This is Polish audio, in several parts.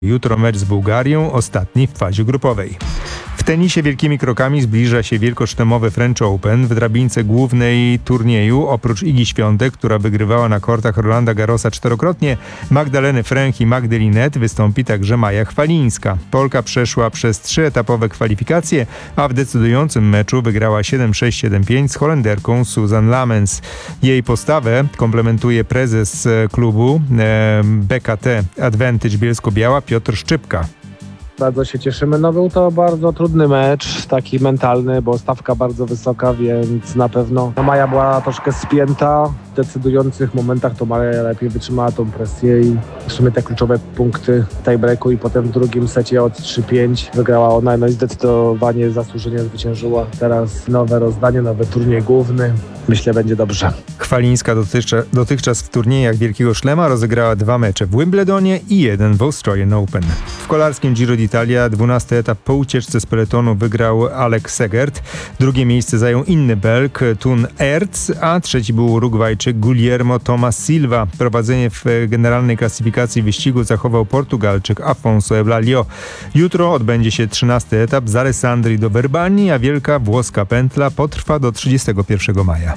Jutro mecz z Bułgarią, ostatni w fazie grupowej. W tenisie wielkimi krokami zbliża się wielkoszlemowy French Open. W drabince głównej turnieju, oprócz Igi Świątek, która wygrywała na kortach Rolanda Garrosa czterokrotnie, Magdaleny Fręch i Magdy Linette, wystąpi także Maja Chwalińska. Polka przeszła przez 3-etapowe kwalifikacje, a w decydującym meczu wygrała 7-6, 7-5 z Holenderką Susan Lamens. Jej postawę komplementuje prezes klubu BKT Advantage Bielsko-Biała Piotr Szczypka. Bardzo się cieszymy. Był to bardzo trudny mecz, taki mentalny, bo stawka bardzo wysoka, więc na pewno Maja była troszkę spięta. W decydujących momentach to Maja lepiej wytrzymała tą presję i w sumie te kluczowe punkty tiebreaku i potem w drugim secie od 3-5 wygrała ona, i zdecydowanie zasłużenie zwyciężyła. Teraz nowe rozdanie, nowy turniej główny. Myślę, będzie dobrze. Chwalińska dotychczas w turniejach Wielkiego Szlema rozegrała 2 mecze w Wimbledonie i 1 w Australian Open. W kolarskim Giro d'Italia 12. etap po ucieczce z peletonu wygrał Alex Segert. Drugie miejsce zajął inny Belg Thun Aerts, a trzeci był Urugwajczyk Guillermo Tomas Silva. Prowadzenie w generalnej klasyfikacji wyścigu zachował Portugalczyk Afonso Evlalio. Jutro odbędzie się 13. etap z Alessandrii do Verbanii, a wielka włoska pętla potrwa do 31 maja.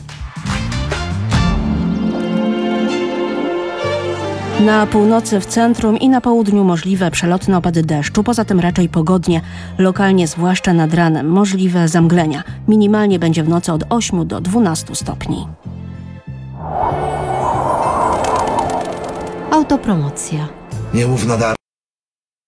Na północy, w centrum i na południu możliwe przelotne opady deszczu, poza tym raczej pogodnie, lokalnie zwłaszcza nad ranem możliwe zamglenia. Minimalnie będzie w nocy od 8 do 12 stopni. Autopromocja. Nie mów nadal.